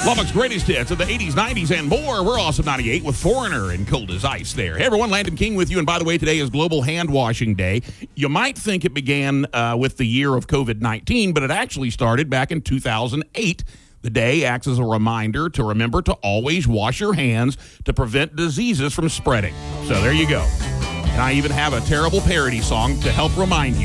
Lubbock's greatest hits of the 80s, 90s, and more. We're Awesome 98 with Foreigner and Cold as Ice there. Hey, everyone, Landon King with you. And by the way, today is Global Hand Washing Day. You might think it began with the year of COVID-19, but it actually started back in 2008. The day acts as a reminder to remember to always wash your hands to prevent diseases from spreading. So there you go. And I even have a terrible parody song to help remind you.